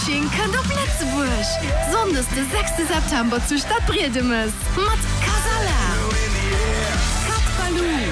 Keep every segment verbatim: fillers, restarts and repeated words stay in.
Fasching kann doch Blitzwursch. Sonders der sechsten September zu Stadt Bredemes. Mit Casala. Kat Baloo.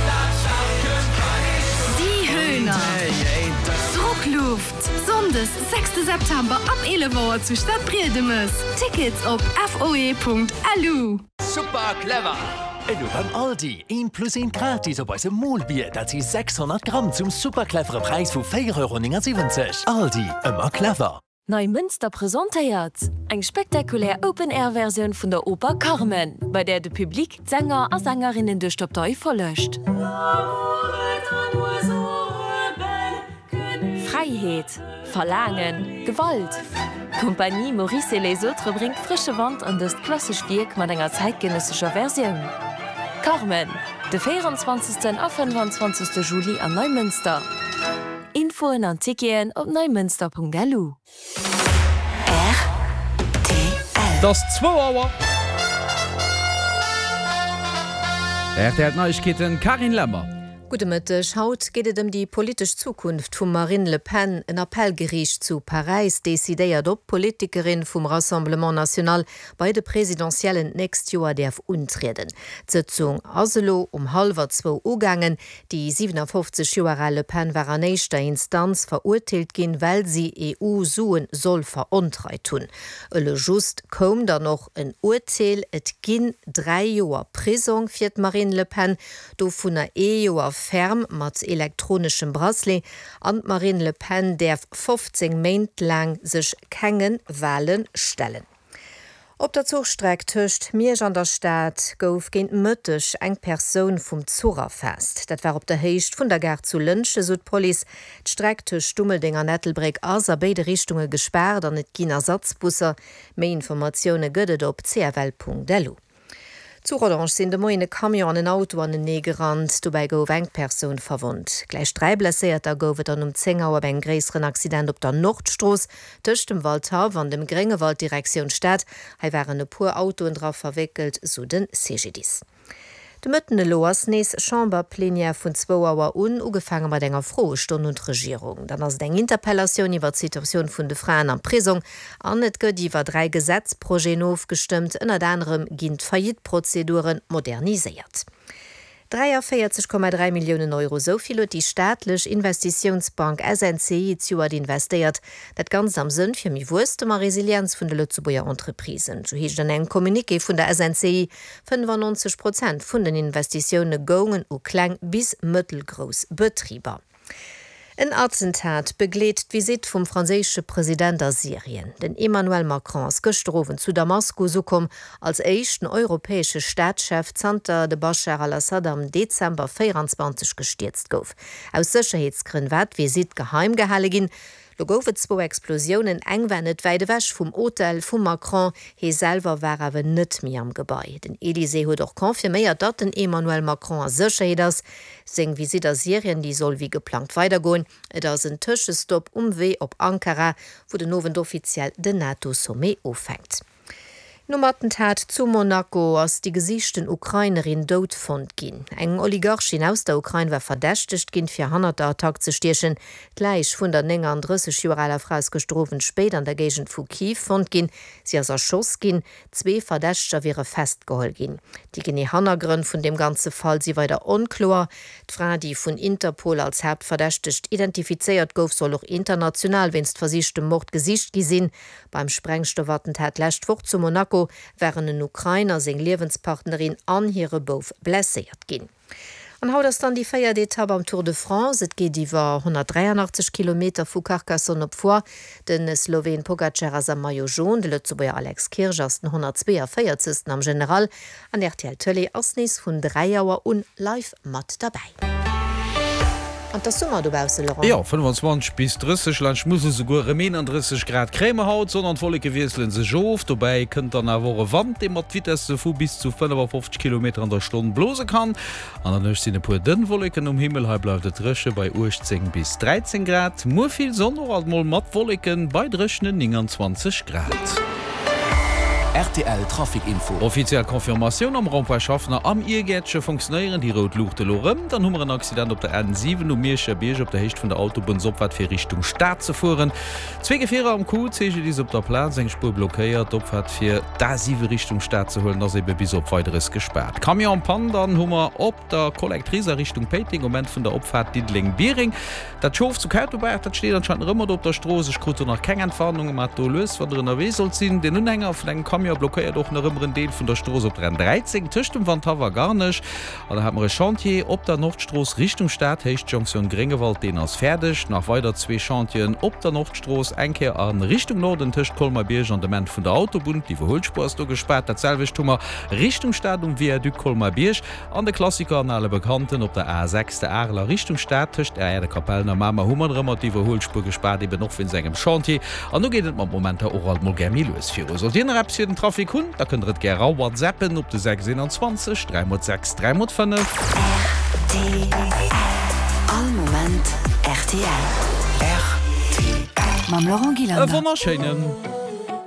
Die Höhner. Druckluft. Sonders sechsten September ab elf Uhr zu Stadt Bredemes. Tickets auf f o e punkt l u. Super clever! Et du beim Aldi ein plus ein gratis op eise Molbier, dat sie sechshundert Gramm zum superclevere Preis vu vier Euro siebzig. Aldi, immer clever. Neumünster präsentiert eng spektakulär Open-Air-Version vun der Oper Carmen, bei der de Publikum Sänger a Sängerinnen durch Stoptei verlöscht. Freiheit, Verlangen, Gewalt. Kompanie Maurice et les Autres bringt frische Wand an das klassisch Wirk mat enger zeitgenössischer Version. Carmen, de vierundzwanzigsten a fünfundzwanzigsten Juli an Neumünster. Info in Antikien op neumünster punkt l u. R T L. Das zwei Uhr. Er hat Neuigkeiten Karin Lemmer. Gute Mittag. Haut geht es um die politische Zukunft von Marine Le Pen. Ein Appellgericht zu Paris dezidiert, ob Politikerin vom Rassemblement National bei der präsidentiellen nächsten Jahr darf untreten. Die Sitzung Aselo um halber zwei Uhr gegangen. Die siebenundfünfzig Jahre Le Pen war an nächster Instanz verurteilt gehen, weil sie E U suchen soll veruntreut tun. Ölle just kommt da noch ein Urteil, es ging drei Jahre Prison für Marine Le Pen, do von einer E-Jahr ferm mat elektronischem Bracelet an Marine Le Pen derf fünfzehn Monate lang sich kengen Wahlen stellen. Op der Zugstreck töcht mir an der Stadt gouf géint mëttech eng Person vum Zura fest. Dat war op der Heicht vun der Gar zu Lënsche Südpolis. D'Streck Stummeldinger Nettelbreck as a beide Richtunge gesperrt an net ginn Ersatzbusser. Mei Informationoune gëdet op c f l punkt l u. Zu Orange sind de moine Kamion an den Auto an den Negerrand, dobei gouf eng Person verwundt. Gleich drei blesséierter goufet an um zehn Uhr beim gräseren Accident op der Nordstroos, tëcht dem Waldhav an dem Grengewalddirektion Stadt. Hei waren e pur Autoen drauf verwickelt, so den C G Ds. De mëttene Loas nees Chamberplénière vun zwei Uhr un ugefangen mat enger froe Stunde und Regierung. Dann ass deng Interpellation iwwer Situation vun de Fraen an Prisung an net gëtt iwwer drei Gesetzproje aufgestimmt, ënner anderem ginnt Faillitprozeduren moderniséiert. dreiundvierzig Komma drei Millionen Euro soviel hat die staatliche Investitionsbank S N C I zuert investiert. Das ganz am Sinn für mi Wurst ma Resilienz vun de Lützeburger Entreprisen. So hieß dann eng Kommuniqué vun der S N C I, fünfundneunzig Prozent vun den Investitionen gongen u klein bis mittelgroß Betrieber. Ein Attentat begleitet Visit vom französischen Präsident aus Syrien. Den Emmanuel Macron ist gestorben zu Damaskus gekommen, als ersten europäische Staatschef Zter de Bashar al-Assad am Dezember vierundzwanzig gestürzt gouf. Aus Sicherheitsgründen wird Visit geheim gehalten. Lo goufe zwo Explosionen engwennet weide wäch vum Hotel vum Macron, he selber war awer net mi am Gebäi. Den Elysée huet doch konfirméiert, dat den Emmanuel Macron a seche ass. Seng wie si der Syrien, die soll wie geplant weitergoen. Et ass en Tëschestopp umwee op Ankara, wo den nowen offiziell de NATO-Sommet ofhängt. No Attentat zu Monaco ass die gesichten Ukrainerin dot fand ginn. Eng Oligarchin aus der Ukraine war verdächtigt ginn fir hunderter Attack ze stechen. Gleich vun der neununddreißig Jahre Frau gestroven spät an der Gegend vu Kiew fand ginn, sie as erschoss ginn, zwee Verdächter wäre festgehol ginn. Die gene Hannergrünn vun dem ganze Fall sie weiter unklar. D'Fra, die vun Interpol als Hauptverdächtigt identifiziert gouf, soll auch international wennnst versichtem Mord gesicht gesinn. Beim Sprengstoffattentat lächt woch zu Monaco wären den Ukrainer seg Lebenspartnerin an hire Bof blessiert ginn. An haut ass dann die Feierdetappe am Tour de France, et geht iwwer hundertdreiundachtzig Kilometer vu Carcassonne op vor, den Slowen Pogacar as am Maillot jaune, de Lützeburger Alex Kirch as den hundertzweiundvierzigsten am General, an R T L Tele ass nees vun drei Auer un live mat dabei. Und das Sommer, du baust, Laurent? Ja, fünfundzwanzig bis dreißig Land muss es sogar dreißig Grad Krämerhaut, sondern volle Gewürzeln se Jof. Dabei könnt ihr eine Woche Wand, die mit Vitesse von bis zu fünfundfünfzig Kilometer an der Stunde blosen kann. Und dann ist ein paar Dünnwolken um Himmel, hier bleibt es Rische bei achtzehn bis dreizehn Grad. Nur viel Sonne, als mal Mattwolken bei Rischen neunundzwanzig Grad. R T L Trafikinfo. Offiziell Konfirmation am Rond Schaffner am Irgetsche funktionieren die Rotluchte Lorem, dann hummer ein Accident op der N sieben um Meersche Beerge op der Hecht von der Autobahnsopfahrt für Richtung Stadt zu fuhren. Zwei Gefährer am Kuh zege dies op der Plan seg Spur blockiert, Opfahrt für da sieben Richtung Stadt zu holen, das eben bis op weiteres gesperrt. Kamion Pan dann hummer op der Kollektriser Richtung Peting Moment von der Opfahrt Diedling-Biering. Dat Schof zu Kältobert, dat steht anscheinend immer op der Straße, ich konnte nach keine Entfernung mat do lös, wat drin erwe soll ziehen. Den Unhänger auf den Kamion blockiert doch nach immer Deel von der Straße op den dreizehn Tisch im Wand war gar nicht. Und da haben wir Chantier op der Nordstraße Richtung Stadt, Hecht Junction Gringewald, den als fertig. Nach weiter zwei Chantien op der Nordstraße, Einkehr an Richtung Norden, Tisch Kolmarbierge und der Mann von der Autobahn, die Verholspur ist gesperrt. Dasselbe Stummer Richtung Stadt um Viadukt Kolmarbierge. An der Klassiker an alle Bekannten op der A sechs der Arler Richtung Stadt, Tisch der der Kapellner Mama Hummer immer die Verholspur gesperrt, eben noch in seinem Chantier. Und nun geht es mal Moment der Oral Mogami los für uns. Und den Raps für den Trafik hun, da könnt ihr gerne WhatsAppen op de sechs sechsundzwanzig drei sechs drei fünf. R T L. All Moment R T L. R T L. Mam Laurent Guillain. Wunderschönen